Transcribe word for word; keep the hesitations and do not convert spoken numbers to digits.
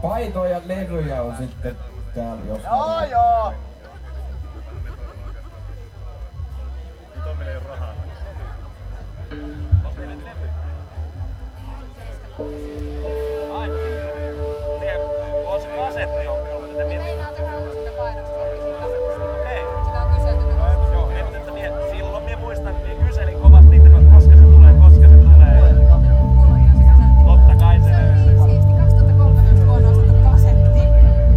paitoja ja levyjä on sitten täällä jossain. Joo joo! Tommille ei oo rahaa. Ai, kasetti on